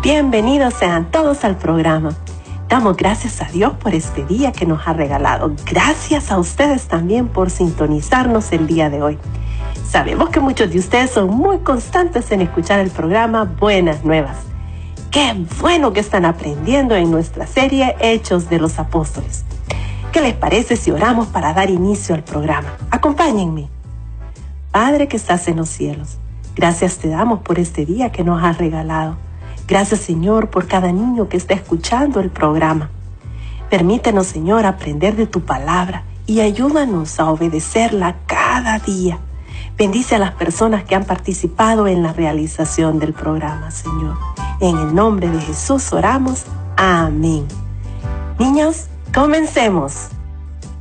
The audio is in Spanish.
Bienvenidos sean todos al programa. Damos gracias a Dios por este día que nos ha regalado. Gracias a ustedes también por sintonizarnos el día de hoy. Sabemos que muchos de ustedes son muy constantes en escuchar el programa Buenas Nuevas. Qué bueno que están aprendiendo en nuestra serie Hechos de los Apóstoles. ¿Qué les parece si oramos para dar inicio al programa? Acompáñenme. Padre que estás en los cielos, gracias te damos por este día que nos has regalado. Gracias, Señor, por cada niño que está escuchando el programa. Permítenos, Señor, aprender de tu palabra y ayúdanos a obedecerla cada día. Bendice a las personas que han participado en la realización del programa, Señor. En el nombre de Jesús oramos. Amén. Niños, comencemos.